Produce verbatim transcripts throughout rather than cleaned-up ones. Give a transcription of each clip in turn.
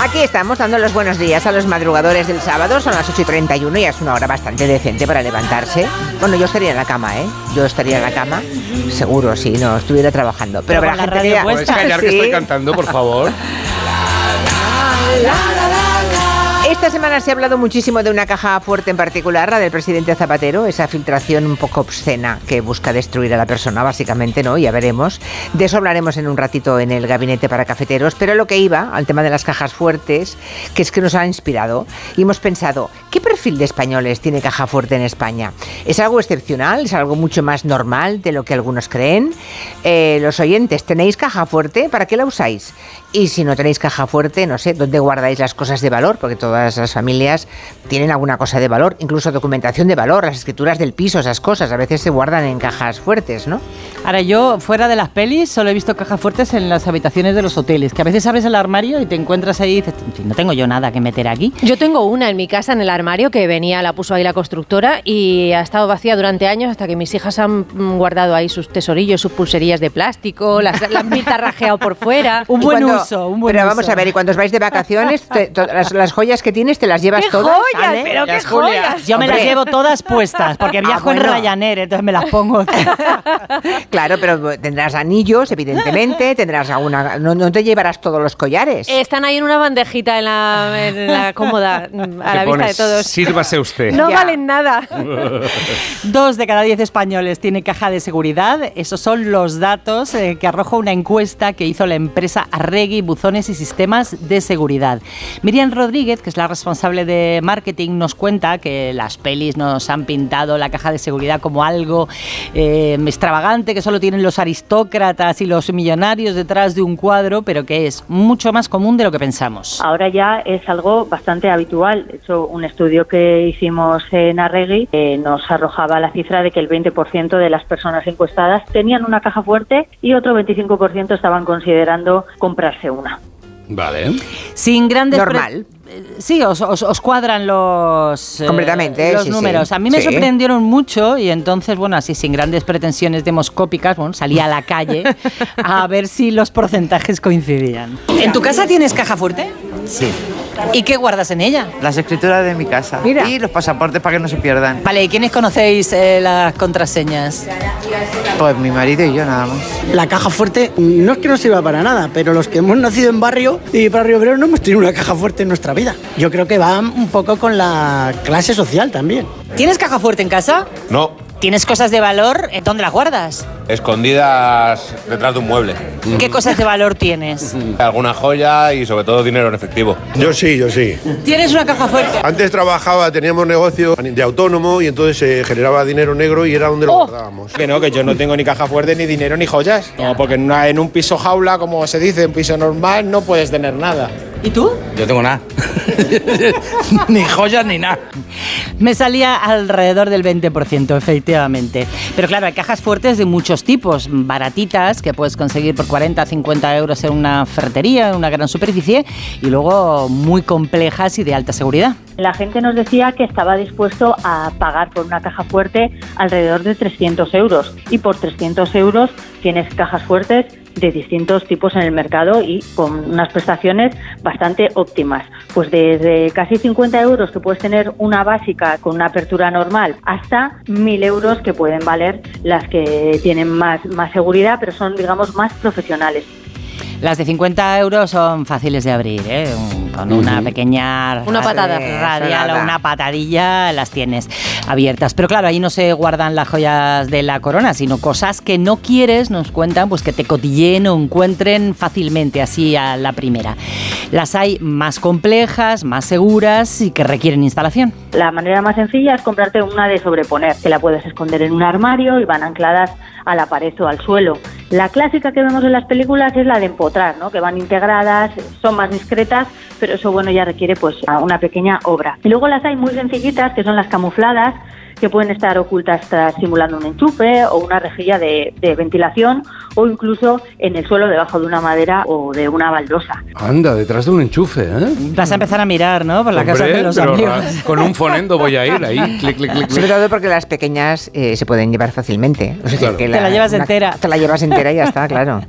Aquí estamos dando los buenos días a los madrugadores del sábado. Son las ocho y treinta y uno y es una hora bastante decente para levantarse. Bueno, yo estaría en la cama, ¿eh? Yo estaría en la cama, seguro, si no estuviera trabajando. Pero, Pero habrá la gente que... ¿Puedes callar sí. que estoy cantando, por favor? Esta semana se ha hablado muchísimo de una caja fuerte en particular, la del presidente Zapatero, esa filtración un poco obscena que busca destruir a la persona, básicamente, ¿no? Ya veremos. De eso hablaremos en un ratito en el gabinete para cafeteros, pero lo que iba al tema de las cajas fuertes, que es que nos ha inspirado y hemos pensado, ¿qué perfil de españoles tiene caja fuerte en España? ¿Es algo excepcional? ¿Es algo mucho más normal de lo que algunos creen? Eh, los oyentes, ¿tenéis caja fuerte? ¿Para qué la usáis? Y si no tenéis caja fuerte, no sé, ¿dónde guardáis las cosas de valor? Porque todas las familias tienen alguna cosa de valor, incluso documentación de valor, las escrituras del piso, esas cosas, a veces se guardan en cajas fuertes, ¿no? Ahora, yo, fuera de las pelis, solo he visto cajas fuertes en las habitaciones de los hoteles, que a veces abres el armario y te encuentras ahí y dices, no tengo yo nada que meter aquí. Yo tengo una en mi casa, en el armario, que venía, la puso ahí la constructora y ha estado vacía durante años hasta que mis hijas han guardado ahí sus tesorillos, sus pulserías de plástico, las, las han pintarrajeado por fuera. Un Y buen cuando- uso, un buen Pero uso. vamos a ver, y cuando os vais de vacaciones, te- to- las, las joyas que tienes te las llevas ¡Qué todas, joyas! ¿vale? ¡Pero qué Las Julia. joyas! Yo me Hombre. las llevo todas puestas, porque viajo bueno. en Ryanair, entonces me las pongo. Claro, pero tendrás anillos, evidentemente, tendrás alguna... No, no te llevarás todos los collares. Están ahí en una bandejita en la, en la cómoda, a Que la vista pones, de todos. sírvase usted. No Ya. valen nada. Dos de cada diez españoles tiene caja de seguridad. Esos son los datos eh, que arroja una encuesta que hizo la empresa Arregui Buzones y Sistemas de Seguridad. Miriam Rodríguez, que es la responsable de marketing, nos cuenta que las pelis nos han pintado la caja de seguridad como algo eh, extravagante, que solo tienen los aristócratas y los millonarios detrás de un cuadro, pero que es mucho más común de lo que pensamos. Ahora ya es algo bastante habitual. De hecho, un estudio que hicimos en Arregui eh, nos arrojaba la cifra de que el veinte por ciento de las personas encuestadas tenían una caja fuerte y otro veinticinco por ciento estaban considerando comprarse una. Vale. Sin grandes... Normal. pre- eh, Sí, os, os, os cuadran los, eh, Completamente, los sí, números. sí. A mí me Sí. sorprendieron mucho y entonces, bueno, así sin grandes pretensiones demoscópicas, bueno, salí a la calle a ver si los porcentajes coincidían. ¿En tu casa tienes caja fuerte? Sí, ¿Y qué guardas en ella? las escrituras de mi casa. Mira. Y los pasaportes para que no se pierdan. Vale, ¿y quiénes conocéis eh, las contraseñas? Pues mi marido y yo nada más. La caja fuerte no es que no sirva para nada, pero los que hemos nacido en barrio y barrio obrero no hemos tenido una caja fuerte en nuestra vida. Yo creo que va un poco con la clase social también. ¿Tienes caja fuerte en casa? No, ¿Tienes cosas de valor? ¿Dónde las guardas? escondidas detrás de un mueble. ¿Qué cosas de valor tienes? Alguna joya y sobre todo dinero en efectivo. Yo sí, yo sí. ¿Tienes una caja fuerte? Antes trabajaba, teníamos negocio de autónomo y entonces se generaba dinero negro y era donde lo guardábamos. Que no, que yo no tengo ni caja fuerte, ni dinero, ni joyas. No, porque en, una- en un piso jaula, como se dice, un piso normal, no puedes tener nada. ¿Y tú? Yo tengo nada. Ni joyas ni nada. Me salía alrededor del veinte por ciento, efectivamente. Pero claro, hay cajas fuertes de muchos tipos, baratitas, que puedes conseguir por cuarenta, cincuenta euros en una ferretería, en una gran superficie, y luego muy complejas y de alta seguridad. La gente nos decía que estaba dispuesto a pagar por una caja fuerte alrededor de trescientos euros. Y por trescientos euros tienes cajas fuertes de distintos tipos en el mercado y con unas prestaciones bastante óptimas. Pues desde casi cincuenta euros que puedes tener una básica con una apertura normal hasta mil euros que pueden valer las que tienen más, más seguridad, pero son, digamos, más profesionales. Las de cincuenta euros son fáciles de abrir, ¿eh? Con una pequeña Una patada. radial o Nada. una patadilla las tienes abiertas. Pero claro, ahí no se guardan las joyas de la corona, sino cosas que no quieres, nos cuentan, pues que te cotilleen o encuentren fácilmente, así a la primera. Las hay más complejas, más seguras y que requieren instalación. La manera más sencilla es comprarte una de sobreponer, que la puedes esconder en un armario y van ancladas a la pared o al suelo. La clásica que vemos en las películas es la de empotrar, ¿no? Que van integradas, son más discretas, pero eso, bueno, ya requiere pues una pequeña obra. Y luego las hay muy sencillitas, que son las camufladas, que pueden estar ocultas tras simulando un enchufe o una rejilla de, de ventilación o incluso en el suelo debajo de una madera o de una baldosa. Anda, detrás de un enchufe, ¿eh? Vas a empezar a mirar, ¿no? Por la Hombre, casa de los pero amigos. ra- con un fonendo voy a ir ahí. Clic, clic, clic, Sobre clic. todo porque las pequeñas eh, se pueden llevar fácilmente. O sea, Claro. que Te la llevas entera. Te la llevas entera y ya está, claro.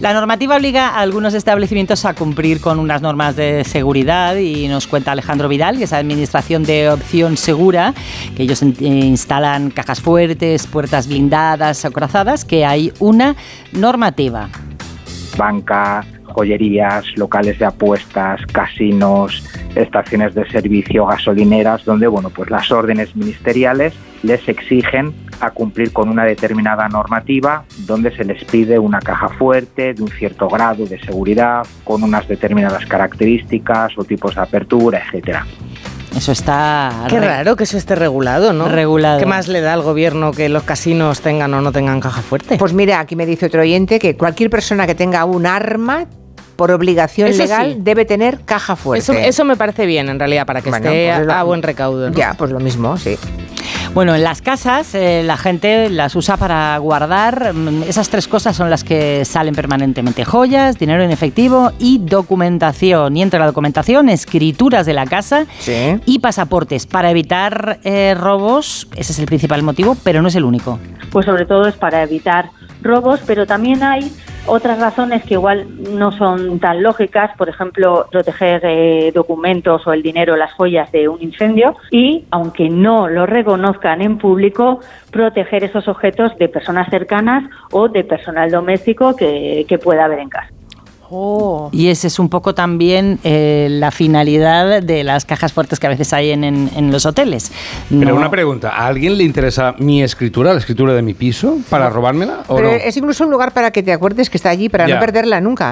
La normativa obliga a algunos establecimientos a cumplir con unas normas de seguridad y nos cuenta Alejandro Vidal, que es la Administración de Opción Segura, que ellos instalan cajas fuertes, puertas blindadas, acorazadas, que hay una normativa. Banca, joyerías, locales de apuestas, casinos, estaciones de servicio, gasolineras, donde bueno, pues las órdenes ministeriales les exigen a cumplir con una determinada normativa, donde se les pide una caja fuerte de un cierto grado de seguridad, con unas determinadas características o tipos de apertura, etcétera. Eso está... Qué raro que eso esté regulado, ¿no? Regulado. ¿Qué más le da al gobierno que los casinos tengan o no tengan caja fuerte? Pues mira, aquí me dice otro oyente que cualquier persona que tenga un arma, por obligación Eso legal, sí. debe tener caja fuerte. Eso, eso me parece bien, en realidad, para que Bueno, esté pues a, lo- a buen recaudo, ¿no? Ya, pues lo mismo, sí. Bueno, en las casas eh, la gente las usa para guardar. mm, Esas tres cosas son las que salen permanentemente: joyas, dinero en efectivo y documentación. Y entre la documentación, escrituras de la casa Sí. y pasaportes para evitar eh, robos. Ese es el principal motivo, pero no es el único. Pues sobre todo es para evitar robos, pero también hay otras razones que igual no son tan lógicas, por ejemplo, proteger eh, documentos o el dinero, las joyas de un incendio y, aunque no lo reconozcan en público, proteger esos objetos de personas cercanas o de personal doméstico que, que pueda haber en casa. Oh. Y ese es un poco también eh, la finalidad de las cajas fuertes que a veces hay en, en, en los hoteles. Pero No- una pregunta, ¿a alguien le interesa mi escritura, la escritura de mi piso, para robármela o Pero no? es incluso un lugar para que te acuerdes que está allí, para Ya. no perderla nunca.